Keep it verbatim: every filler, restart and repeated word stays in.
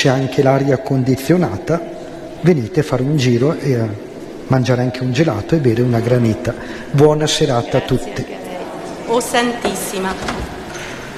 c'è anche l'aria condizionata, venite a fare un giro e a mangiare anche un gelato e bere una granita. Buona serata. Grazie a tutti. Oh Santissima.